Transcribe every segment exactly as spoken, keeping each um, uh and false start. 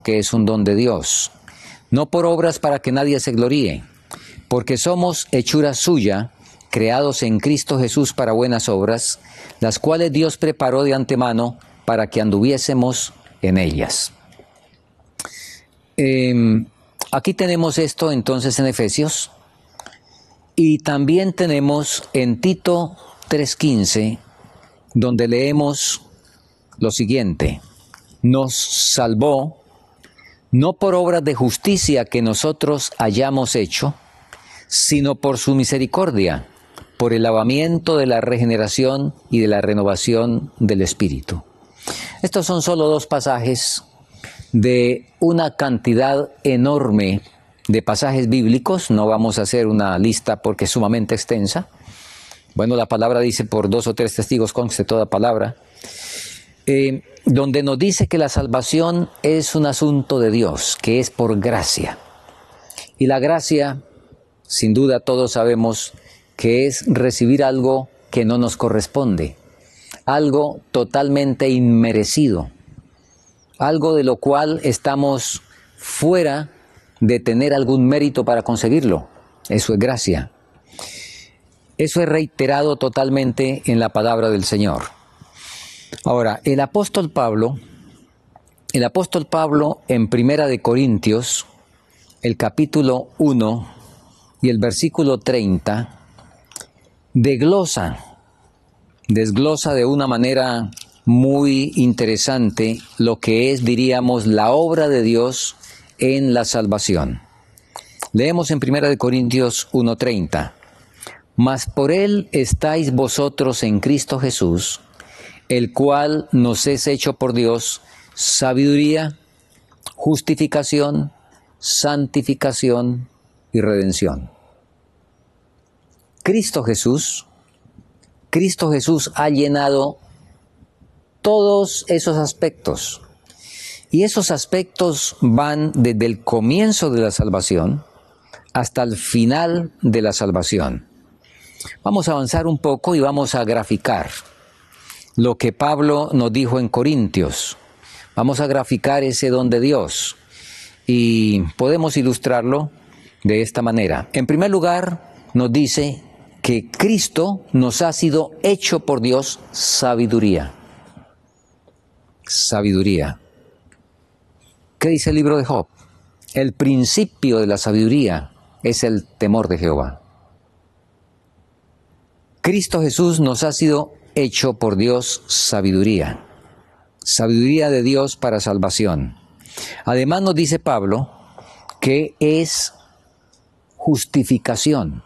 que es un don de Dios, no por obras para que nadie se gloríe, porque somos hechura suya, creados en Cristo Jesús para buenas obras, las cuales Dios preparó de antemano para que anduviésemos en ellas. Eh, aquí tenemos esto entonces en Efesios, y también tenemos en Tito tres quince, donde leemos lo siguiente: nos salvó no por obras de justicia que nosotros hayamos hecho, sino por su misericordia, por el lavamiento de la regeneración y de la renovación del Espíritu. Estos son solo dos pasajes de una cantidad enorme de pasajes bíblicos. No vamos a hacer una lista porque es sumamente extensa. Bueno, la palabra dice: por dos o tres testigos conste toda palabra. Eh, donde nos dice que la salvación es un asunto de Dios, que es por gracia. Y la gracia, sin duda todos sabemos que es recibir algo que no nos corresponde, algo totalmente inmerecido, algo de lo cual estamos fuera de tener algún mérito para conseguirlo. Eso es gracia. Eso es reiterado totalmente en la palabra del Señor. Ahora, el apóstol Pablo, el apóstol Pablo en Primera de Corintios, el capítulo uno y el versículo treinta, desglosa, desglosa de una manera muy interesante lo que es, diríamos, la obra de Dios en la salvación. Leemos en Primera de Corintios uno treinta. Mas por él estáis vosotros en Cristo Jesús, el cual nos es hecho por Dios sabiduría, justificación, santificación y redención. Cristo Jesús, Cristo Jesús ha llenado todos esos aspectos. Y esos aspectos van desde el comienzo de la salvación hasta el final de la salvación. Vamos a avanzar un poco y vamos a graficar lo que Pablo nos dijo en Corintios. Vamos a graficar ese don de Dios y podemos ilustrarlo de esta manera. En primer lugar, nos dice que Cristo nos ha sido hecho por Dios sabiduría. Sabiduría. ¿Qué dice el libro de Job? El principio de la sabiduría es el temor de Jehová. Cristo Jesús nos ha sido hecho por Dios sabiduría. Sabiduría de Dios para salvación. Además nos dice Pablo que es justificación.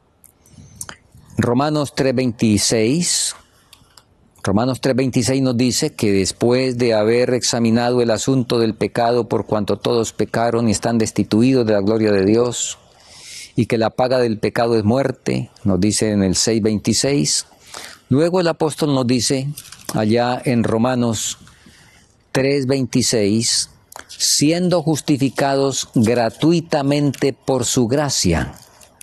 Romanos tres veintiséis, Romanos tres veintiséis nos dice que después de haber examinado el asunto del pecado, por cuanto todos pecaron y están destituidos de la gloria de Dios, y que la paga del pecado es muerte, nos dice en el seis veintiséis. Luego el apóstol nos dice allá en Romanos tres veintiséis, siendo justificados gratuitamente por su gracia.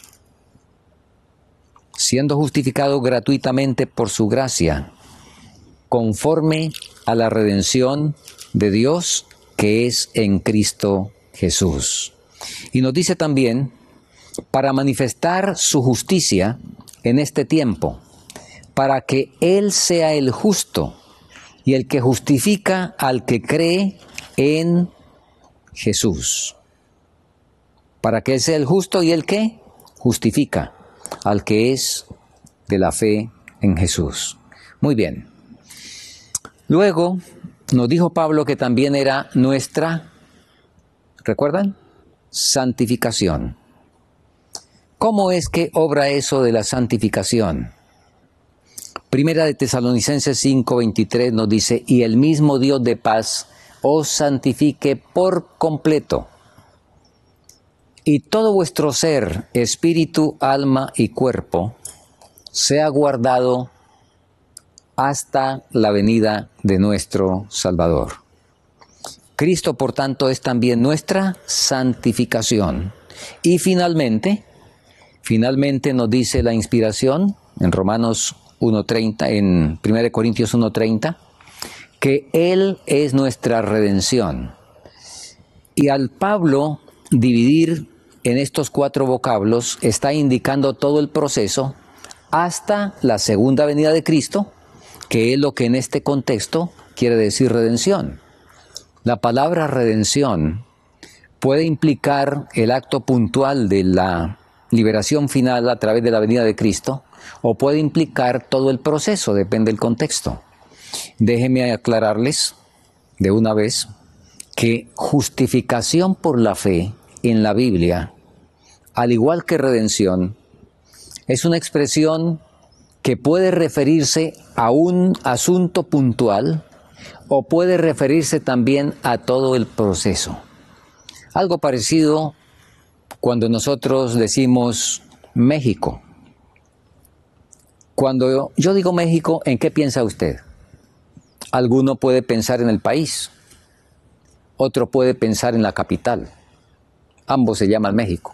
Siendo justificados gratuitamente por su gracia, conforme a la redención de Dios que es en Cristo Jesús. Y nos dice también, para manifestar su justicia en este tiempo, para que Él sea el justo y el que justifica al que cree en Jesús. Para que Él sea el justo y el que justifica al que es de la fe en Jesús. Muy bien. Luego nos dijo Pablo que también era nuestra, ¿recuerdan? Santificación. ¿Cómo es que obra eso de la santificación? Primera de Tesalonicenses cinco veintitrés nos dice, y el mismo Dios de paz os santifique por completo, y todo vuestro ser, espíritu, alma y cuerpo, sea guardado hasta la venida de nuestro Salvador. Cristo, por tanto, es también nuestra santificación. Y finalmente, finalmente nos dice la inspiración en Romanos uno treinta, en primera de Corintios uno treinta, que Él es nuestra redención. Y al Pablo dividir en estos cuatro vocablos, está indicando todo el proceso hasta la segunda venida de Cristo, que es lo que en este contexto quiere decir redención. La palabra redención puede implicar el acto puntual de la liberación final a través de la venida de Cristo, o puede implicar todo el proceso, depende del contexto. Déjenme aclararles de una vez que justificación por la fe en la Biblia, al igual que redención, es una expresión que puede referirse a un asunto puntual o puede referirse también a todo el proceso. Algo parecido cuando nosotros decimos México. Cuando yo digo México, ¿en qué piensa usted? Alguno puede pensar en el país, otro puede pensar en la capital. Ambos se llaman México.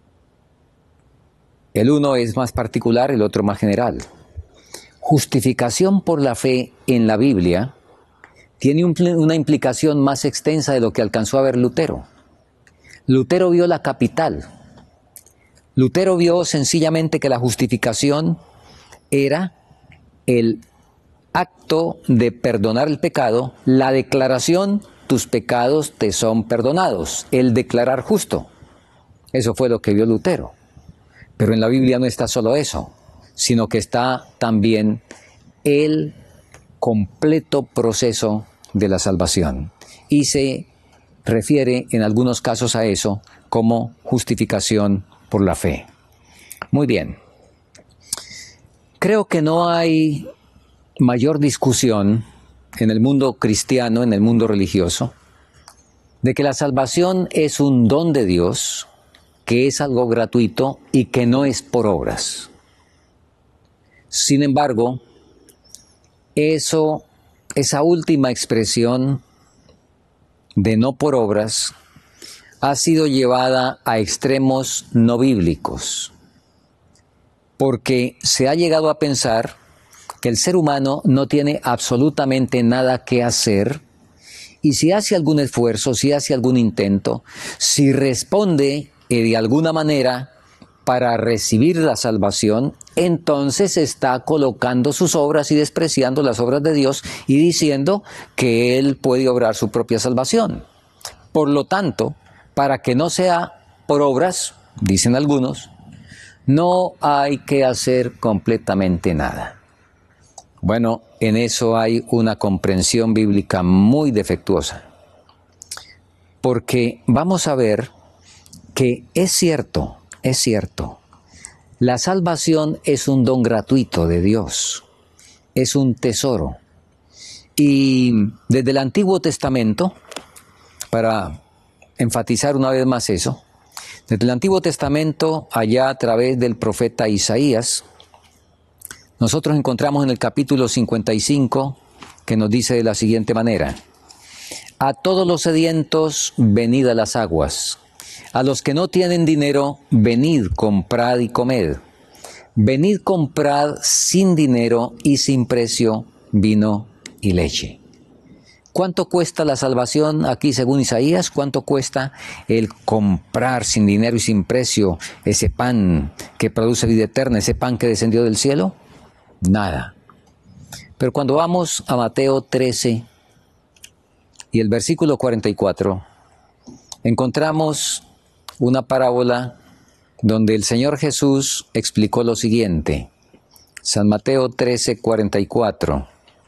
El uno es más particular, el otro más general. Justificación por la fe en la Biblia tiene un, una implicación más extensa de lo que alcanzó a ver Lutero. Lutero vio la capital. Lutero vio sencillamente que la justificación era el acto de perdonar el pecado, la declaración, tus pecados te son perdonados, el declarar justo. Eso fue lo que vio Lutero. Pero en la Biblia no está solo eso, sino que está también el completo proceso de la salvación. Y se refiere en algunos casos a eso como justificación por la fe. Muy bien. Creo que no hay mayor discusión en el mundo cristiano, en el mundo religioso, de que la salvación es un don de Dios, que es algo gratuito y que no es por obras. Sin embargo, eso, esa última expresión de no por obras ha sido llevada a extremos no bíblicos, porque se ha llegado a pensar que el ser humano no tiene absolutamente nada que hacer, y si hace algún esfuerzo, si hace algún intento, si responde eh, de alguna manera para recibir la salvación, entonces está colocando sus obras y despreciando las obras de Dios y diciendo que Él puede obrar su propia salvación. Por lo tanto, para que no sea por obras, dicen algunos, no hay que hacer completamente nada. Bueno, en eso hay una comprensión bíblica muy defectuosa, porque vamos a ver que es cierto, es cierto, la salvación es un don gratuito de Dios, es un tesoro. Y desde el Antiguo Testamento, para enfatizar una vez más eso, desde el Antiguo Testamento, allá a través del profeta Isaías, nosotros encontramos en el capítulo cincuenta y cinco que nos dice de la siguiente manera: a todos los sedientos, venid a las aguas. A los que no tienen dinero, venid, comprad y comed. Venid, comprad sin dinero y sin precio vino y leche. ¿Cuánto cuesta la salvación aquí según Isaías? ¿Cuánto cuesta el comprar sin dinero y sin precio ese pan que produce vida eterna, ese pan que descendió del cielo? Nada. Pero cuando vamos a Mateo trece y el versículo cuarenta y cuatro, encontramos una parábola donde el Señor Jesús explicó lo siguiente. San Mateo trece, cuarenta y cuatro.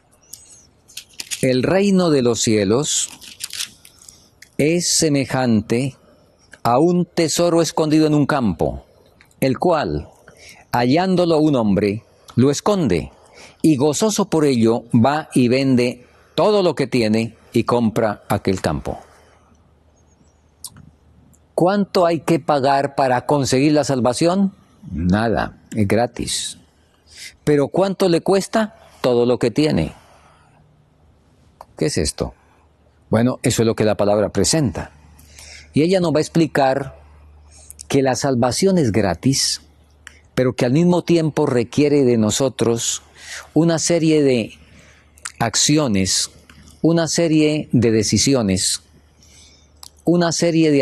El reino de los cielos es semejante a un tesoro escondido en un campo, el cual, hallándolo un hombre, lo esconde, y gozoso por ello va y vende todo lo que tiene y compra aquel campo. ¿Cuánto hay que pagar para conseguir la salvación? Nada, es gratis. ¿Pero cuánto le cuesta? Todo lo que tiene. ¿Qué es esto? Bueno, eso es lo que la palabra presenta. Y ella nos va a explicar que la salvación es gratis, pero que al mismo tiempo requiere de nosotros una serie de acciones, una serie de decisiones una serie de